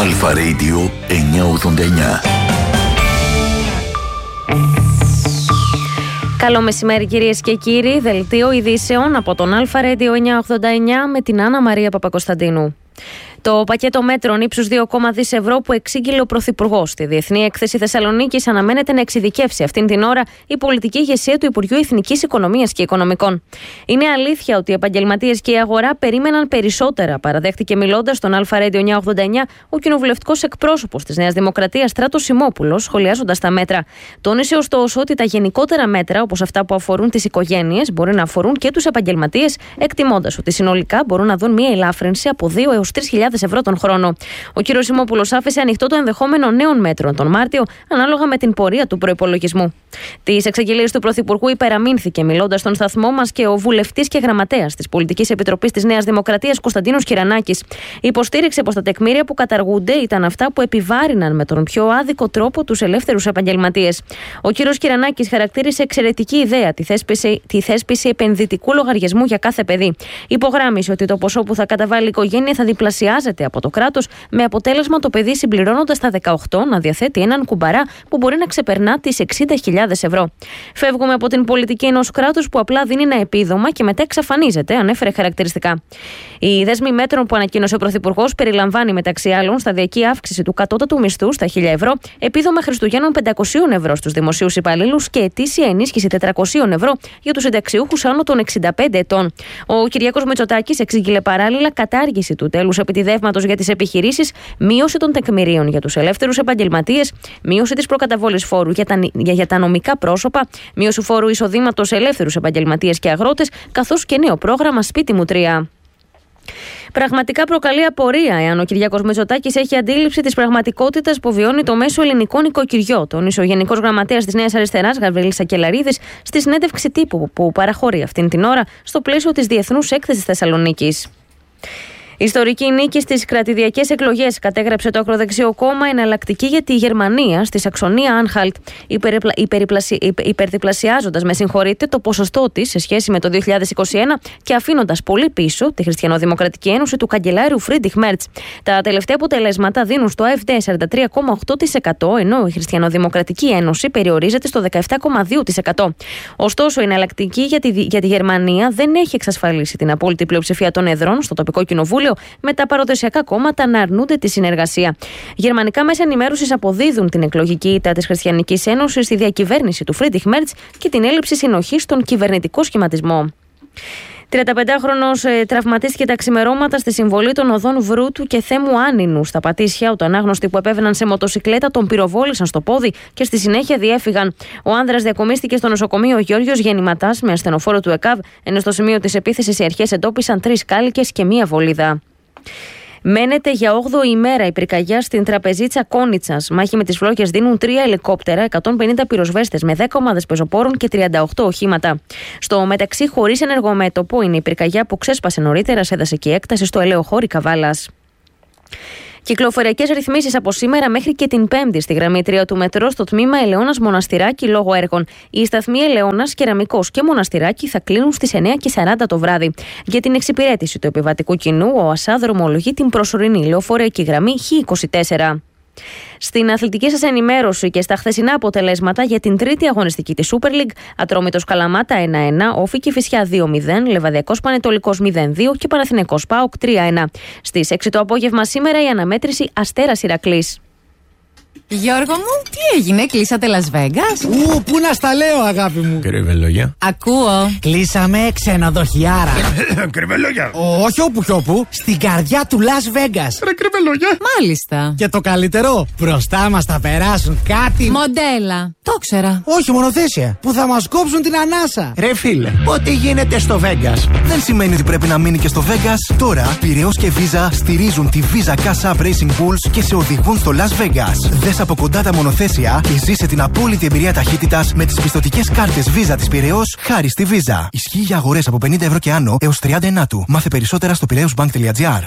Αλφα Radio 989. Καλό μεσημέρι κυρίες και κύριοι, δελτίο ειδήσεων από τον Αλφα Radio 989 με την Άννα Μαρία Παπακοσταντίνου. Το πακέτο μέτρων ύψους 2,2 δις ευρώ που εξήγηλε ο Πρωθυπουργός στη Διεθνή Έκθεση Θεσσαλονίκης αναμένεται να εξειδικεύσει αυτήν την ώρα η πολιτική ηγεσία του Υπουργείου Εθνικής Οικονομίας και Οικονομικών. Είναι αλήθεια ότι οι επαγγελματίες και η αγορά περίμεναν περισσότερα, παραδέχτηκε μιλώντας στον Αλφα Radio 989 ο κοινοβουλευτικός εκπρόσωπος της Νέας Δημοκρατίας Στράτος Σιμόπουλος, σχολιάζοντας τα μέτρα. Τόνισε ωστόσο ότι τα γενικότερα μέτρα, όπως αυτά που αφορούν τις οικογένειες, μπορεί να αφορούν και τους επαγγελματίες, εκτιμώντας ότι συνολικά μπορούν να δουν μια ελάφρυνση από 2 έως 3.000 ευρώ τον χρόνο. Ο κ. Σιμόπουλος άφησε ανοιχτό το ενδεχόμενο νέων μέτρων τον Μάρτιο, ανάλογα με την πορεία του προϋπολογισμού. Τις εξαγγελίες του Πρωθυπουργού υπεραμείνθηκε μιλώντας στον σταθμό μας και ο βουλευτής και γραμματέας της Πολιτικής Επιτροπής της Νέας Δημοκρατίας Κωνσταντίνος Κυρανάκης. Υποστήριξε πως τα τεκμήρια που καταργούνται ήταν αυτά που επιβάρυναν με τον πιο άδικο τρόπο τους ελεύθερους επαγγελματίες. Ο κ. Κυρανάκης χαρακτήρισε εξαιρετική ιδέα τη θέσπιση επενδυτικού λογαριασμού για κάθε παιδί. Υπογράμμισε ότι το ποσό που θα καταβάλει η οικογένεια θα διπλασιάζεται από το κράτος, με αποτέλεσμα το παιδί συμπληρώνοντας τα 18 να διαθέτει έναν κουμπαρά που μπορεί να ξεπερνά τις 60.000 ευρώ. Φεύγουμε από την πολιτική ενός κράτους που απλά δίνει ένα επίδομα και μετά εξαφανίζεται, ανέφερε χαρακτηριστικά. Η δέσμη μέτρων που ανακοίνωσε ο Πρωθυπουργός περιλαμβάνει μεταξύ άλλων σταδιακή αύξηση του κατώτατου μισθού στα 1.000 ευρώ, επίδομα Χριστουγέννων 500 ευρώ στους δημοσίους υπαλλήλους και ετήσια ενίσχυση 400 ευρώ για τους συνταξιούχους άνω των 65 ετών. Ο Κυριάκος Μητσοτάκης εξήγηλε παράλληλα κατάργηση του τέλους επιτιδεύματος για τις επιχειρήσεις, μείωση των τεκμηρίων για τους ελεύθερους επαγγελματίες, μείωση της προκαταβόλης φόρου για τα νομικά πρόσωπα, μείωση φόρου εισοδήματος σε ελεύθερους επαγγελματίες και αγρότες, καθώς και νέο πρόγραμμα Σπίτι μου 3. Πραγματικά προκαλεί απορία εάν ο Κυριάκος Μητσοτάκης έχει αντίληψη της πραγματικότητας που βιώνει το μέσο ελληνικό νοικοκυριό, τόνισε ο Γενικός Γραμματέας της Νέας Αριστεράς, Γαβρίλης Σακελαρίδης, στη συνέντευξη τύπου που παραχωρεί αυτήν την ώρα στο πλαίσιο της Διεθνούς Έκθεσης Θεσσαλονίκης. Ιστορική νίκη στις κρατηδιακές εκλογές, κατέγραψε το ακροδεξιό κόμμα, εναλλακτική για τη Γερμανία στη Σαξονία Άνχαλτ, υπερδιπλασιάζοντας το ποσοστό της σε σχέση με το 2021 και αφήνοντας πολύ πίσω τη Χριστιανοδημοκρατική Ένωση του καγκελάριου Φρίντριχ Μέρτς. Τα τελευταία αποτελέσματα δίνουν στο AfD 43,8%, ενώ η Χριστιανοδημοκρατική Ένωση περιορίζεται στο 17,2%. Ωστόσο, η εναλλακτική για τη Γερμανία δεν έχει εξασφαλίσει την απόλυτη πλειοψηφία των εδρών στο τοπικό κοινοβούλιο, με τα παραδοσιακά κόμματα να αρνούνται τη συνεργασία. Γερμανικά μέσα ενημέρωσης αποδίδουν την εκλογική ήττα της Χριστιανικής Ένωσης στη διακυβέρνηση του Φρίντριχ Μέρτς και την έλλειψη συνοχής στον κυβερνητικό σχηματισμό. 35χρονος τραυματίστηκε τα ξημερώματα στη συμβολή των οδών Βρούτου και Θέμου Άνινου στα Πατήσια, όταν άγνωστοι που επέβαιναν σε μοτοσικλέτα τον πυροβόλησαν στο πόδι και στη συνέχεια διέφυγαν. Ο άνδρας διακομίστηκε στο νοσοκομείο Γιώργιος Γεννηματάς με ασθενοφόρο του ΕΚΑΒ, ενώ στο σημείο της επίθεσης οι αρχές εντόπισαν 3 κάλικες και 1 βολίδα. Μένεται για 8η ημέρα η πυρκαγιά στην τραπεζίτσα Κόνιτσας. Μάχη με τις φλόγες δίνουν 3 ελικόπτερα, 150 πυροσβέστες με 10 ομάδες πεζοπόρων και 38 οχήματα. Στο μεταξύ, χωρίς ενεργομέτωπο, είναι η πυρκαγιά που ξέσπασε νωρίτερα σε δασική έκταση στο ελαιοχώρι Καβάλας. Κυκλοφοριακές ρυθμίσεις από σήμερα μέχρι και την Πέμπτη στη γραμμή 3 του μετρό στο τμήμα Ελαιώνας Μοναστηράκι λόγω έργων. Οι σταθμοί Ελαιώνας, Κεραμικός και Μοναστηράκι θα κλείνουν στις 9:40 το βράδυ. Για την εξυπηρέτηση του επιβατικού κοινού, ο ΑΣΑ δρομολογεί την προσωρινή λεωφορειακή γραμμή Χ24. Στην αθλητική σας ενημέρωση και στα χθεσινά αποτελέσματα για την τρίτη αγωνιστική της Super League, Ατρόμητος Καλαμάτα 1-1, Όφη Κηφισιά 2-0, Λεβαδιακός Πανετολικός 0-2 και Παναθηναϊκός ΠΑΟΚ 3-1. Στις 6 το απόγευμα σήμερα η αναμέτρηση Αστέρας Ηρακλής. Γιώργο μου, τι έγινε, κλείσατε Las Vegas? Πού να στα λέω, αγάπη μου. Κρυβελόγια. Ακούω. Κλείσαμε ξενοδοχιάρα. Κρυβελόγια. Όχι όπου κι όπου, στην καρδιά του Las Vegas. Ρε κρυβελόγια. Μάλιστα. Και το καλύτερο, μπροστά μας θα περάσουν κάτι. Μοντέλα. Το ξέρα. Όχι, μονοθέσια. Που θα μας κόψουν την ανάσα. Ρε φίλε, ό,τι γίνεται στο Vegas δεν σημαίνει ότι πρέπει να μείνει και στο Vegas. Τώρα, Πειραιώς και Visa στηρίζουν τη Visa Cash App Racing Bulls και σε οδηγούν στο Las Vegas. Δες από κοντά τα μονοθέσια και ζήσε την απόλυτη εμπειρία ταχύτητας με τις πιστωτικές κάρτες Visa της Πειραιώς χάρη στη Visa. Ισχύει για αγορές από 50 ευρώ και άνω έως 30 του. Μάθε περισσότερα στο piraeusbank.gr.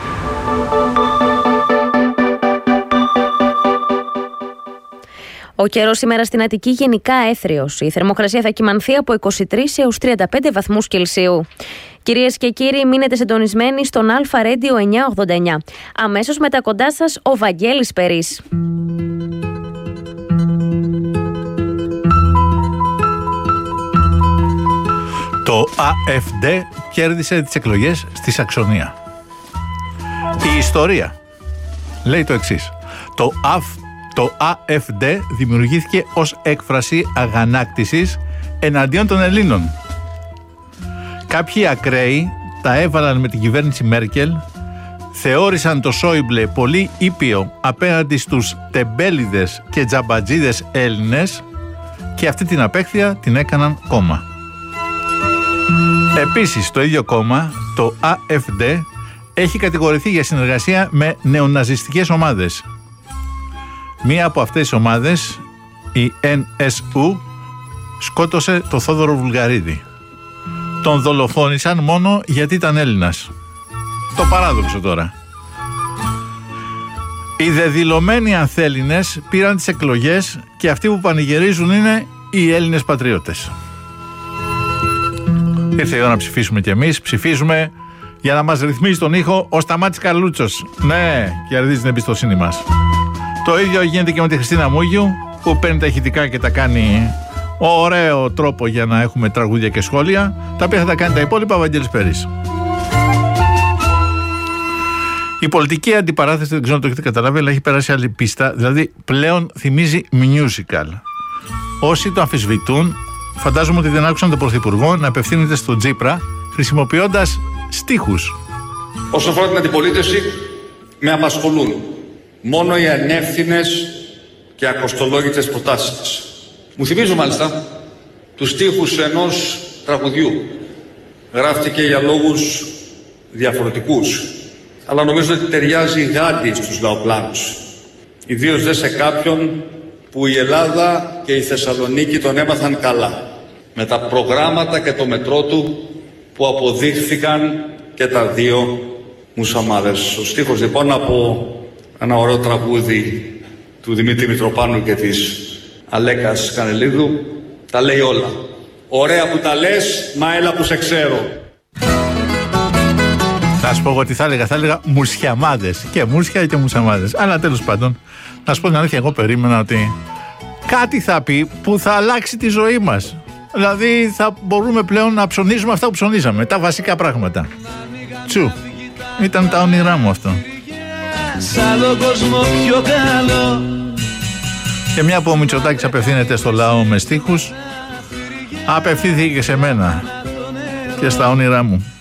Ο καιρός σήμερα στην Αττική γενικά έθριος. Η θερμοκρασία θα κυμανθεί από 23 έως 35 βαθμούς Κελσίου. Κυρίες και κύριοι, μείνετε συντονισμένοι στον Αλφα Radio 989. Αμέσως μετά κοντά σας ο Βαγγέλης Περής. Το AfD κέρδισε τις εκλογές στη Σαξονία. Η ιστορία λέει το εξής. Το AfD δημιουργήθηκε ως έκφραση αγανάκτησης εναντίον των Ελλήνων. Κάποιοι ακραίοι τα έβαλαν με την κυβέρνηση Μέρκελ, θεώρησαν το Σόιμπλε πολύ ήπιο απέναντι στους τεμπέλιδες και τζαμπατζίδες Έλληνες και αυτή την απέχθεια την έκαναν κόμμα. Επίσης, το ίδιο κόμμα, το AfD, έχει κατηγορηθεί για συνεργασία με νεοναζιστικές ομάδες. Μία από αυτές τις ομάδες, η NSU, σκότωσε το Θόδωρο Βουλγαρίδη. Τον δολοφόνησαν μόνο γιατί ήταν Έλληνας. Το παράδοξο τώρα. Οι δεδηλωμένοι ανθέλληνες πήραν τις εκλογές και αυτοί που πανηγυρίζουν είναι οι Έλληνες πατριώτες. Ήρθε η ώρα να ψηφίσουμε κι εμείς. Ψηφίζουμε για να μας ρυθμίζει τον ήχο ο Σταμάτης Καρλούτσος. Ναι, κερδίζει την εμπιστοσύνη μας. Το ίδιο γίνεται και με τη Χριστίνα Μούγιου, που παίρνει τα ηχητικά και τα κάνει ωραίο τρόπο για να έχουμε τραγούδια και σχόλια, τα οποία θα τα κάνει τα υπόλοιπα ο Βαγγέλης Περής. Η πολιτική αντιπαράθεση, δεν ξέρω αν το έχετε καταλάβει, αλλά έχει περάσει άλλη πίστα, δηλαδή πλέον θυμίζει musical. Όσοι το αμφισβητούν, φαντάζομαι ότι δεν άκουσαν τον Πρωθυπουργό να απευθύνεται στον Τσίπρα χρησιμοποιώντας στίχους. Όσον αφορά την αντιπολίτευση, με απασχολούν μόνο οι ανεύθυνες και ακοστολόγητες προτάσεις της. Μου θυμίζω μάλιστα τους στίχους ενός τραγουδιού. Γράφτηκε για λόγους διαφορετικούς, αλλά νομίζω ότι ταιριάζει γάντι στους λαοπλάνους. Ιδίως δε σε κάποιον που η Ελλάδα και η Θεσσαλονίκη τον έμαθαν καλά, με τα προγράμματα και το μετρό του που αποδείχθηκαν και τα δύο μουσαμάδες. Ο στίχος λοιπόν από ένα ωραίο τραγούδι του Δημήτρη Μητροπάνου και της Αλέκας Κανελίδου τα λέει όλα. Ωραία που τα λες, μα έλα που σε ξέρω. Θα σου πω εγώ τι θα έλεγα μουσιαμάδες. Και μουσια και μουσαμάδες. Αλλά τέλος πάντων, να σου πω την αλήθεια, εγώ περίμενα ότι κάτι θα πει που θα αλλάξει τη ζωή μας. Δηλαδή θα μπορούμε πλέον να ψωνίζουμε αυτά που ψωνίζαμε. Τα βασικά πράγματα. Τσου. Ήταν τα όνειρά μου αυτό. Και μια που ο Μητσοτάκης απευθύνεται στο λαό με στίχους, απευθύνθηκε και σε μένα και στα όνειρά μου.